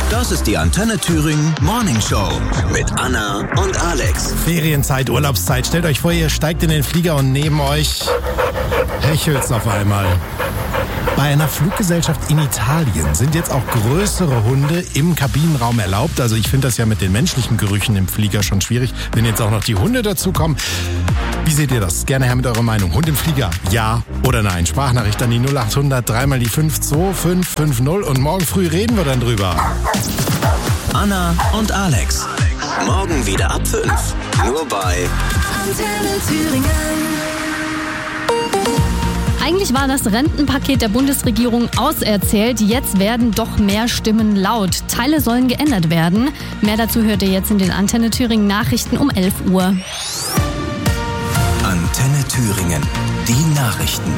Das ist die Antenne Thüringen Morning Show mit Anna und Alex. Ferienzeit, Urlaubszeit. Stellt euch vor, ihr steigt in den Flieger und neben euch hechelt's auf einmal. Bei einer Fluggesellschaft in Italien sind jetzt auch größere Hunde im Kabinenraum erlaubt. Also ich finde das ja mit den menschlichen Gerüchen im Flieger schon schwierig, wenn jetzt auch noch die Hunde dazukommen. Wie seht ihr das? Gerne her mit eurer Meinung. Hund im Flieger, ja oder nein? Sprachnachricht an die 0800 3 die 52550 und morgen früh reden wir dann drüber. Anna und Alex. Morgen wieder ab 5. Nur bei Antenne Thüringen. Eigentlich war das Rentenpaket der Bundesregierung auserzählt. Jetzt werden doch mehr Stimmen laut. Teile sollen geändert werden. Mehr dazu hört ihr jetzt in den Antenne Thüringen Nachrichten um 11 Uhr. Antenne Thüringen. Die Nachrichten.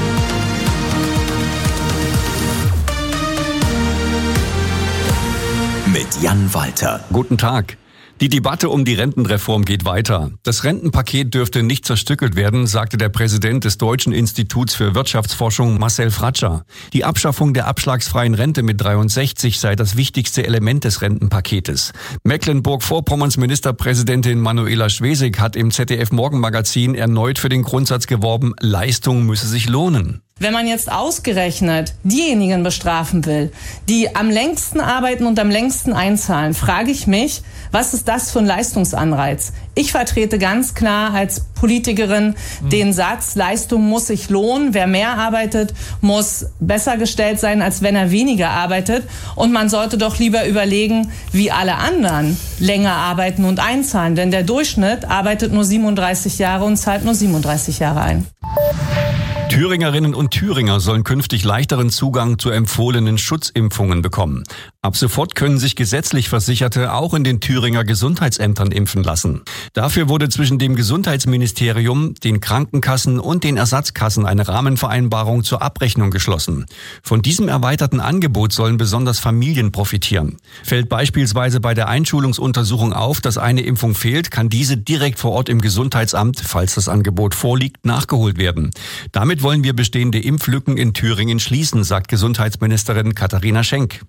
Mit Jan Walter. Guten Tag. Die Debatte um die Rentenreform geht weiter. Das Rentenpaket dürfte nicht zerstückelt werden, sagte der Präsident des Deutschen Instituts für Wirtschaftsforschung Marcel Fratscher. Die Abschaffung der abschlagsfreien Rente mit 63 sei das wichtigste Element des Rentenpaketes. Mecklenburg-Vorpommerns Ministerpräsidentin Manuela Schwesig hat im ZDF-Morgenmagazin erneut für den Grundsatz geworben, Leistung müsse sich lohnen. Wenn man jetzt ausgerechnet diejenigen bestrafen will, die am längsten arbeiten und am längsten einzahlen, frage ich mich, was ist das für ein Leistungsanreiz? Ich vertrete ganz klar als Politikerin den Satz, Leistung muss sich lohnen. Wer mehr arbeitet, muss besser gestellt sein, als wenn er weniger arbeitet. Und man sollte doch lieber überlegen, wie alle anderen länger arbeiten und einzahlen. Denn der Durchschnitt arbeitet nur 37 Jahre und zahlt nur 37 Jahre ein. Thüringerinnen und Thüringer sollen künftig leichteren Zugang zu empfohlenen Schutzimpfungen bekommen. Ab sofort können sich gesetzlich Versicherte auch in den Thüringer Gesundheitsämtern impfen lassen. Dafür wurde zwischen dem Gesundheitsministerium, den Krankenkassen und den Ersatzkassen eine Rahmenvereinbarung zur Abrechnung geschlossen. Von diesem erweiterten Angebot sollen besonders Familien profitieren. Fällt beispielsweise bei der Einschulungsuntersuchung auf, dass eine Impfung fehlt, kann diese direkt vor Ort im Gesundheitsamt, falls das Angebot vorliegt, nachgeholt werden. Damit wollen wir bestehende Impflücken in Thüringen schließen, sagt Gesundheitsministerin Katharina Schenk.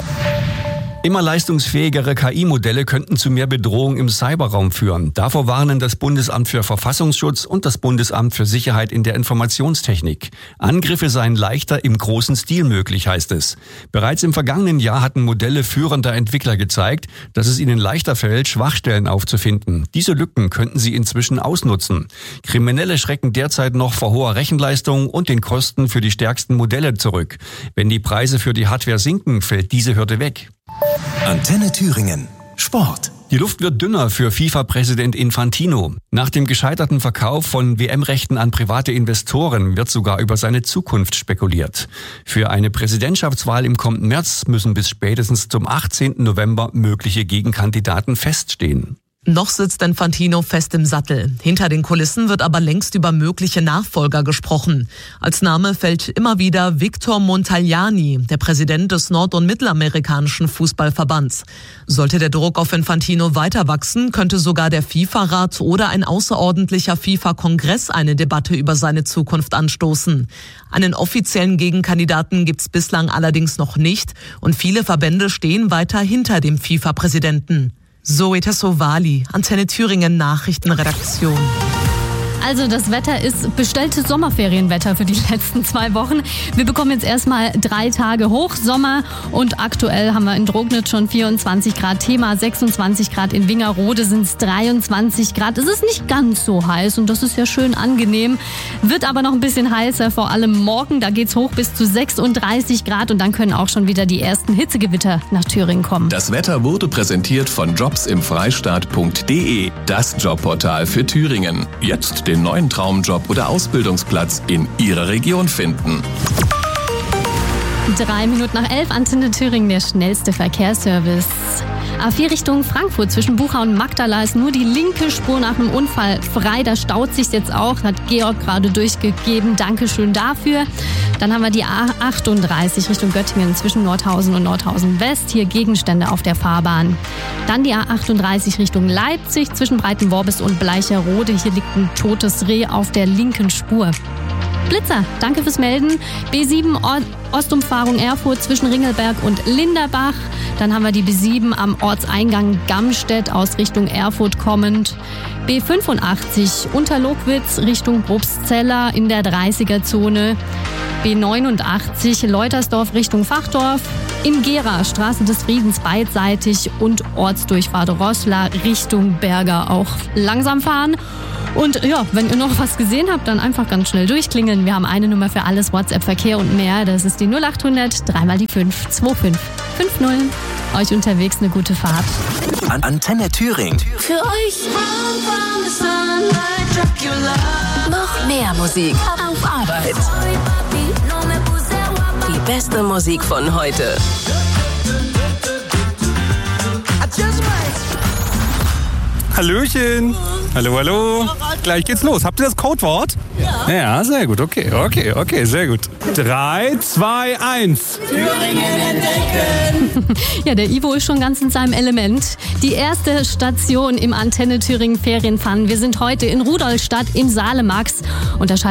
Immer leistungsfähigere KI-Modelle könnten zu mehr Bedrohung im Cyberraum führen. Davor warnen das Bundesamt für Verfassungsschutz und das Bundesamt für Sicherheit in der Informationstechnik. Angriffe seien leichter im großen Stil möglich, heißt es. Bereits im vergangenen Jahr hatten Modelle führender Entwickler gezeigt, dass es ihnen leichter fällt, Schwachstellen aufzufinden. Diese Lücken könnten sie inzwischen ausnutzen. Kriminelle schrecken derzeit noch vor hoher Rechenleistung und den Kosten für die stärksten Modelle zurück. Wenn die Preise für die Hardware sinken, fällt diese Hürde weg. Antenne Thüringen. Sport. Die Luft wird dünner für FIFA-Präsident Infantino. Nach dem gescheiterten Verkauf von WM-Rechten an private Investoren wird sogar über seine Zukunft spekuliert. Für eine Präsidentschaftswahl im kommenden März müssen bis spätestens zum 18. November mögliche Gegenkandidaten feststehen. Noch sitzt Infantino fest im Sattel. Hinter den Kulissen wird aber längst über mögliche Nachfolger gesprochen. Als Name fällt immer wieder Victor Montagliani, der Präsident des nord- und mittelamerikanischen Fußballverbands. Sollte der Druck auf Infantino weiter wachsen, könnte sogar der FIFA-Rat oder ein außerordentlicher FIFA-Kongress eine Debatte über seine Zukunft anstoßen. Einen offiziellen Gegenkandidaten gibt's bislang allerdings noch nicht und viele Verbände stehen weiter hinter dem FIFA-Präsidenten. Zoe Tassovali, Antenne Thüringen Nachrichtenredaktion. Also das Wetter ist bestelltes Sommerferienwetter für die letzten 2 Wochen. Wir bekommen jetzt erstmal 3 Tage Hochsommer und aktuell haben wir in Drognitz schon 24 Grad, Thema 26 Grad, in Wingerode sind es 23 Grad. Es ist nicht ganz so heiß und das ist ja schön angenehm. Wird aber noch ein bisschen heißer, vor allem morgen. Da geht's hoch bis zu 36 Grad und dann können auch schon wieder die ersten Hitzegewitter nach Thüringen kommen. Das Wetter wurde präsentiert von jobsimfreistaat.de, das Jobportal für Thüringen. Jetzt den neuen Traumjob oder Ausbildungsplatz in Ihrer Region finden. 3 Minuten nach 11, Antenne Thüringen, der schnellste Verkehrsservice. A4 Richtung Frankfurt zwischen Bucha und Magdala ist nur die linke Spur nach einem Unfall frei. Da staut sich jetzt auch, hat Georg gerade durchgegeben. Dankeschön dafür. Dann haben wir die A38 Richtung Göttingen zwischen Nordhausen und Nordhausen West. Hier Gegenstände auf der Fahrbahn. Dann die A38 Richtung Leipzig zwischen Breitenworbis und Bleicherode. Hier liegt ein totes Reh auf der linken Spur. Blitzer, danke fürs Melden. B7 Ostumfahrung Erfurt zwischen Ringelberg und Linderbach. Dann haben wir die B7 am Ortseingang Gamstedt aus Richtung Erfurt kommend. B85 Unterlogwitz Richtung Probstzeller in der 30er-Zone. B89 Leutersdorf Richtung Fachdorf. In Gera Straße des Friedens beidseitig und Ortsdurchfahrt Roßla Richtung Berger auch langsam fahren. Und ja, wenn ihr noch was gesehen habt, dann einfach ganz schnell durchklingeln. Wir haben eine Nummer für alles, WhatsApp, Verkehr und mehr. Das ist die 0800 3 mal die 5 25 50. Euch unterwegs eine gute Fahrt. Antenne Thüringen. Für euch. Noch mehr Musik auf Arbeit. Die beste Musik von heute. Hallöchen. Hallo, hallo. Gleich geht's los. Habt ihr das Codewort? Ja, sehr gut. Okay, sehr gut. 3, 2, 1. Thüringen entdecken. Ja, der Ivo ist schon ganz in seinem Element. Die erste Station im Antenne Thüringen Ferienfun. Wir sind heute in Rudolstadt im Salemax.